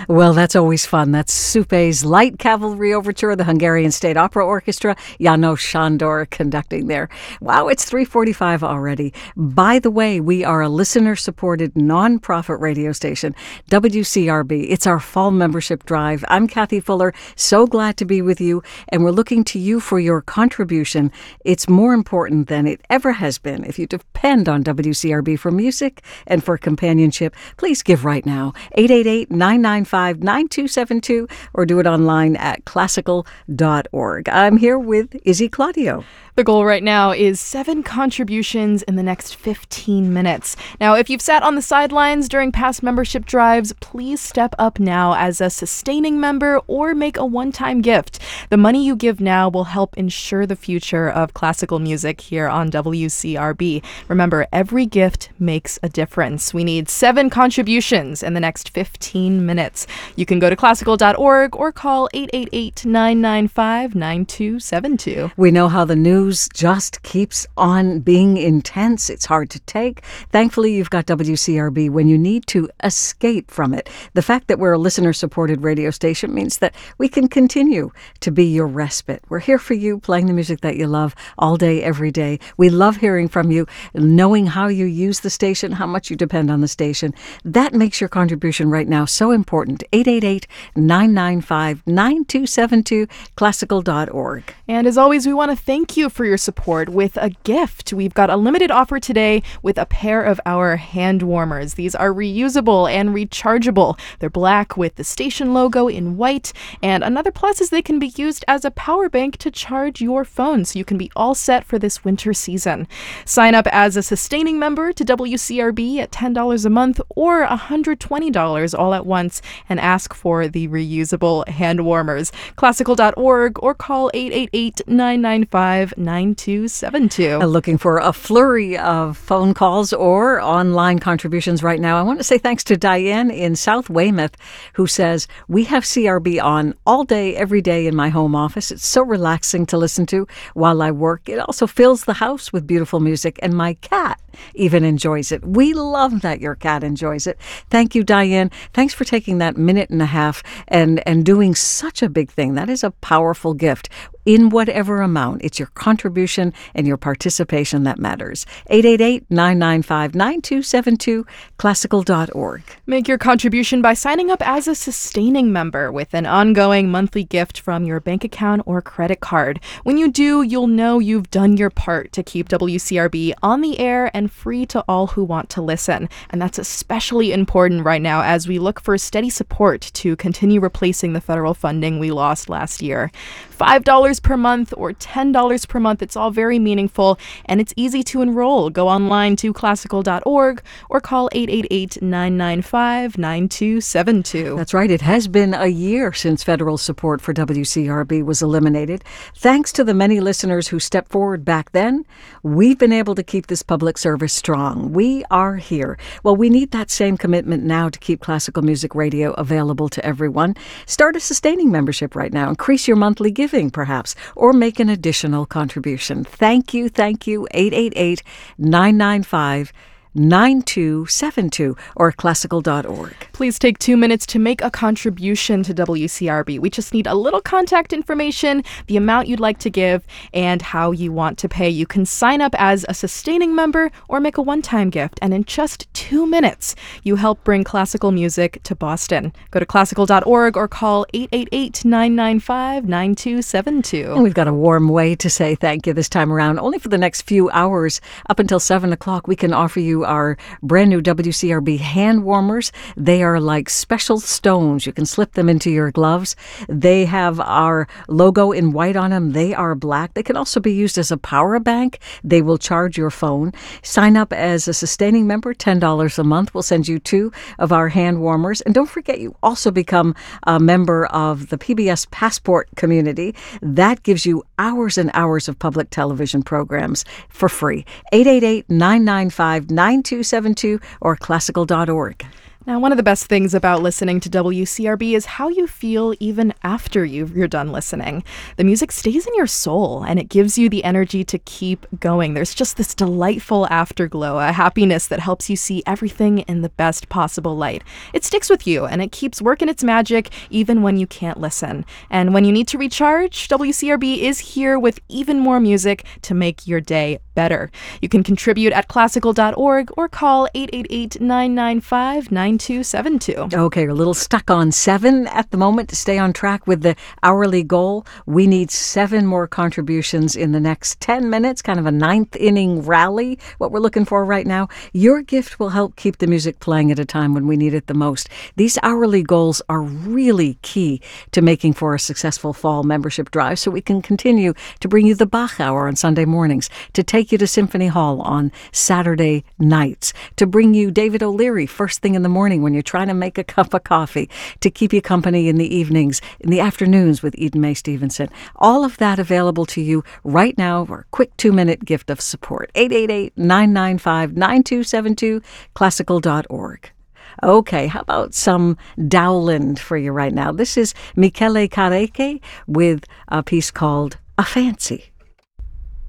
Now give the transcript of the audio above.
Well, that's always fun. That's Supé's Light Cavalry Overture, the Hungarian State Opera Orchestra, János Sándor conducting there. Wow, it's 3:45 already. By the way, we are a listener-supported nonprofit radio station, WCRB. It's our fall membership drive. I'm Kathy Fuller, so glad to be with you, and we're looking to you for your contribution. It's more important than it ever has been. If you depend on WCRB for music and for companionship, please give right now. 888-995-9272 or do it online at classical.org. I'm here with Izzy Claudio. The goal right now is 7 contributions in the next 15 minutes. Now, if you've sat on the sidelines during past membership drives, please step up now as a sustaining member or make a one-time gift. The money you give now will help ensure the future of classical music here on WCRB. Remember, every gift makes a difference. We need 7 contributions in the next 15 minutes. You can go to classical.org or call 888-995-9272. We know how the news just keeps on being intense. It's hard to take. Thankfully, you've got WCRB when you need to escape from it. The fact that we're a listener-supported radio station means that we can continue to be your respite. We're here for you, playing the music that you love all day, every day. We love hearing from you, knowing how you use the station, how much you depend on the station. That makes your contribution right now so important. 888-995-9272, classical.org. And as always, we want to thank you for your support with a gift. We've got a limited offer today with a pair of our hand warmers. These are reusable and rechargeable. They're black with the station logo in white. And another plus is they can be used as a power bank to charge your phone, so you can be all set for this winter season. Sign up as a sustaining member to WCRB at $10 a month or $120 all at once and ask for the reusable hand warmers. Classical.org or call 888-995-9272. Looking for a flurry of phone calls or online contributions right now. I want to say thanks to Diane in South Weymouth, who says, we have CRB on all day, every day in my home office. It's so relaxing to listen to while I work. It also fills the house with beautiful music, and my cat even enjoys it. We love that your cat enjoys it. Thank you, Diane. Thanks for taking that minute and a half and doing such a big thing. That is a powerful gift. In whatever amount, it's your contribution and your participation that matters. 888-995-9272, classical.org. Make your contribution by signing up as a sustaining member with an ongoing monthly gift from your bank account or credit card. When you do, you'll know you've done your part to keep WCRB on the air and free to all who want to listen. And that's especially important right now as we look for steady support to continue replacing the federal funding we lost last year. $5 per month or $10 per month. It's all very meaningful and it's easy to enroll. Go online to classical.org or call 888-995-9272. That's right. It has been a year since federal support for WCRB was eliminated. Thanks to the many listeners who stepped forward back then, we've been able to keep this public service strong. We are here. Well, we need that same commitment now to keep classical music radio available to everyone. Start a sustaining membership right now. Increase your monthly giving, perhaps, or make an additional contribution. Thank you, 888-995-9272 or classical.org. Please take 2 minutes to make a contribution to WCRB. We just need a little contact information, the amount you'd like to give, and how you want to pay. You can sign up as a sustaining member or make a one-time gift. And in just 2 minutes, you help bring classical music to Boston. Go to classical.org or call 888-995-9272. And we've got a warm way to say thank you this time around. Only for the next few hours, up until 7 o'clock, we can offer you our brand new WCRB hand warmers. They are like special stones. You can slip them into your gloves. They have our logo in white on them. They are black. They can also be used as a power bank. They will charge your phone. Sign up as a sustaining member, $10 a month. We'll send you 2 of our hand warmers. And don't forget, you also become a member of the PBS Passport community. That gives you hours and hours of public television programs for free. 888-995-9272 or classical.org. Now, one of the best things about listening to WCRB is how you feel even after you're done listening. The music stays in your soul, and it gives you the energy to keep going. There's just this delightful afterglow, a happiness that helps you see everything in the best possible light. It sticks with you, and it keeps working its magic even when you can't listen. And when you need to recharge, WCRB is here with even more music to make your day better. You can contribute at classical.org or call 888-995-9272. Okay, you're a little stuck on 7 at the moment to stay on track with the hourly goal. We need 7 more contributions in the next 10 minutes, kind of a 9th inning rally, what we're looking for right now. Your gift will help keep the music playing at a time when we need it the most. These hourly goals are really key to making for a successful fall membership drive, so we can continue to bring you the Bach Hour on Sunday mornings, to take you to Symphony Hall on Saturday nights, to bring you David O'Leary first thing in the morning when you're trying to make a cup of coffee, to keep you company in the evenings, in the afternoons with Eden Mae Stevenson. All of that available to you right now for a quick 2-minute gift of support. 888-995-9272, classical.org. Okay, how about some Dowland for you right now? This is Michele Careke with a piece called A Fancy.